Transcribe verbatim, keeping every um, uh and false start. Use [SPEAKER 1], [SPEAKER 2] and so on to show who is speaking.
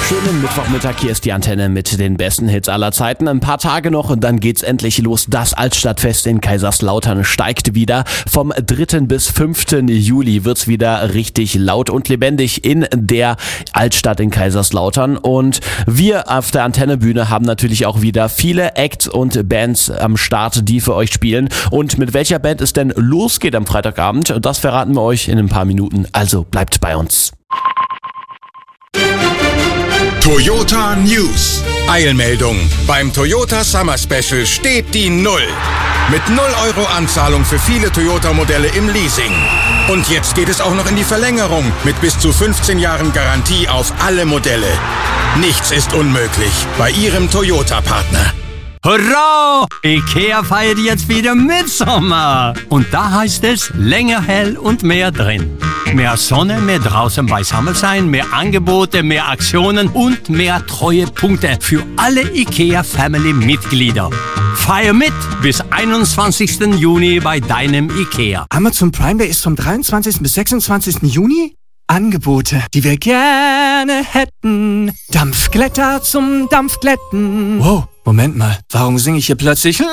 [SPEAKER 1] Schönen Mittwochmittag, hier ist die Antenne mit den besten Hits aller Zeiten. Ein paar Tage noch und dann geht's endlich los. Das Altstadtfest in Kaiserslautern steigt wieder. Vom dritten bis fünften Juli wird's wieder richtig laut und lebendig in der Altstadt in Kaiserslautern. Und wir auf der Antennebühne haben natürlich auch wieder viele Acts und Bands am Start, die für euch spielen. Und mit welcher Band es denn losgeht am Freitagabend, das verraten wir euch in ein paar Minuten. Also bleibt bei uns.
[SPEAKER 2] Toyota News. Eilmeldung. Beim Toyota Summer Special steht die Null. Mit null Euro Anzahlung für viele Toyota-Modelle im Leasing. Und jetzt geht es auch noch in die Verlängerung mit bis zu fünfzehn Jahren Garantie auf alle Modelle. Nichts ist unmöglich bei Ihrem Toyota-Partner.
[SPEAKER 3] Hurra! IKEA feiert jetzt wieder Mitsommer. Und da heißt es länger hell und mehr drin. Mehr Sonne, mehr draußen beisammen sein, mehr Angebote, mehr Aktionen und mehr Treuepunkte für alle IKEA-Family-Mitglieder. Feier mit bis einundzwanzigsten Juni bei deinem IKEA.
[SPEAKER 4] Amazon Prime Day ist vom dreiundzwanzigsten bis sechsundzwanzigsten Juni? Angebote, die wir gerne hätten. Dampfglätter zum Dampfglätten. Wow, Moment mal, warum singe ich hier plötzlich